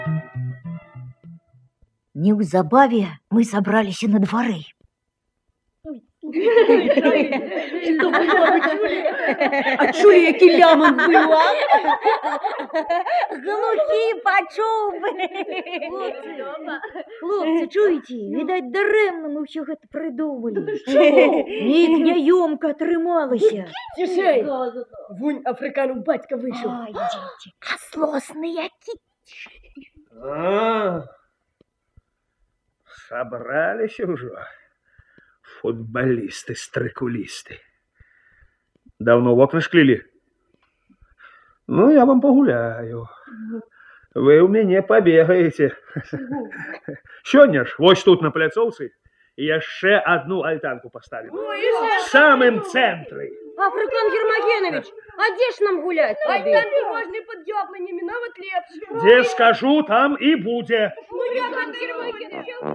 Неўзабаве мы сабраліся на двары. А чулі, які лямант быў, а? Глухі пачуў бы. Хлопцы, чуеце? Відаць, дарэмна мы ўсё гэта прыдумалі. Нейк няёмка атрымалася. Цішэй! Вунь афрыкану бацька выйшаў. Ой, дзеці, а злосны які. Собраліся ўжо футболисты, стрыкулисты. Давно в окна шклили? Ну, я вам погуляю. Вы у меня побегаете. Сёння ж, вось тут на пляцоўцы, яшчэ одну альтанку поставим. В самым цэнтры. Афрыкан Гермогенович, а дзе ж нам гуляць тады? Ай, там не можна пад дзёбламі, нават лепш. Дзе скажу, там і будзе. Ну, я там Гермогенович.